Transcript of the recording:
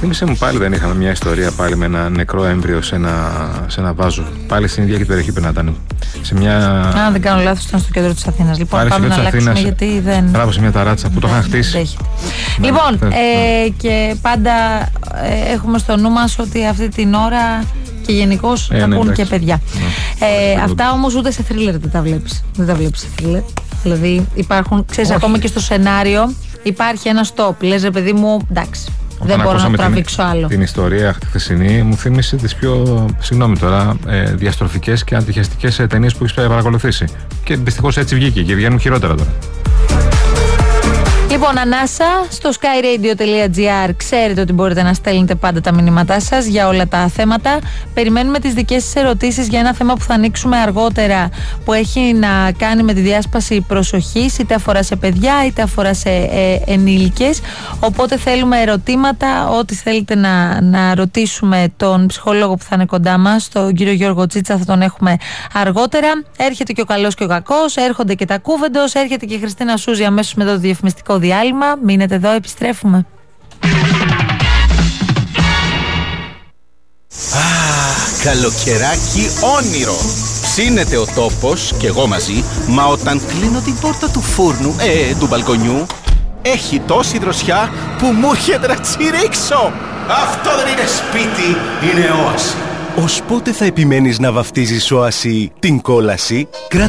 Θύμισε μου πάλι, δεν είχαμε μια ιστορία πάλι με ένα νεκρό έμβριο σε ένα βάζο. Πάλι στην ίδια και περιοχή πρέπει να ήταν. Σε μια... Αν δεν κάνω λάθος, ήταν στο κέντρο της Αθήνας. Λοιπόν, πάλι πάμε να αλλάξουμε γιατί δεν. Μπράβο, σε μια ταράτσα που το είχαν χτίσει. Λοιπόν, και πάντα έχουμε στο νου μας ότι αυτή την ώρα και γενικώς ακούν και παιδιά. Αυτά όμως ούτε σε θρίλερ δεν τα βλέπεις. Δεν τα βλέπεις σε θρίλερ. Δηλαδή υπάρχουν, ξέρεις, ακόμα και στο σενάριο υπάρχει ένα stop. Λες, ρε παιδί μου, εντάξει. Δεν μπορώ να τραβήξω άλλο. Την ιστορία αυτή χθεσινή μου θύμισε τις πιο, συγγνώμη τώρα, διαστροφικές και αντιχιαστικές ταινίες που έχεις παρακολουθήσει. Και δυστυχώς έτσι βγήκε και βγαίνουν χειρότερα τώρα. Λοιπόν, ανάσα στο skyradio.gr. Ξέρετε ότι μπορείτε να στέλνετε πάντα τα μηνύματά σας για όλα τα θέματα. Περιμένουμε τις δικές σας ερωτήσεις για ένα θέμα που θα ανοίξουμε αργότερα, που έχει να κάνει με τη διάσπαση προσοχής, είτε αφορά σε παιδιά είτε αφορά σε ενήλικες. Οπότε θέλουμε ερωτήματα, ό,τι θέλετε να ρωτήσουμε τον ψυχολόγο που θα είναι κοντά μας, τον κύριο Γιώργο Τσίτσα, θα τον έχουμε αργότερα. Έρχεται και ο καλός και ο κακός, έρχονται και τα κούβεντος, έρχεται και η Χριστίνα Σούζη αμέσως μετά το διαφημιστικό διάλειμμα. Μείνετε εδώ, επιστρέφουμε. Καλοκαιράκι όνειρο. Ψήνεται ο τόπος και εγώ μαζί, μα όταν κλείνω την πόρτα του φούρνου, του μπαλκονιού, έχει τόση δροσιά που μου έρχεται να τσιρίξω. Αυτό δεν είναι σπίτι, είναι όαση. Ως πότε θα επιμένεις να βαφτίζεις όαση την κόλαση?